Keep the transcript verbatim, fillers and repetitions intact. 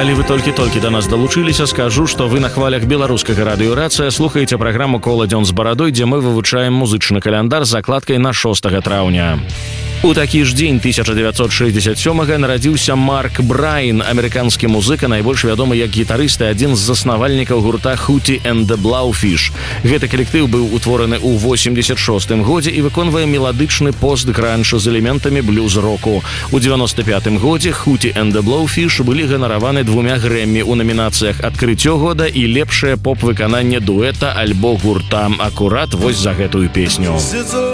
Калі вы толькі-толькі да нас далучыліся, скажу, што вы на хвалях беларускага радыёрацыя слухаеце праграму «Кола дзён з барадой», дзе мы вывучаем музычны каляндар з закладкай на шостага траўня. У такі ж дзень тысяча дзевяцьсот шэсцьдзесят сёмага нарадзіўся Марк Брайн, амерыканскі музыка, найбольш вядомы як гітарыст і адзін з заснавальнікаў гурта Hootie and the Blowfish. Гэты калектыў быў утвораны ў восемьдесят шостым годзе і выконвае меладычны пост-гранж з элементамі блюз-року. У девяносто пятым годзе Hootie and the Blowfish былі ганараваны двумя Грэммі ў намінацыях «Адкрыццё года» і лепшае поп-выкананне дуэта альбо гурта. Акурат вось за гэтую песню.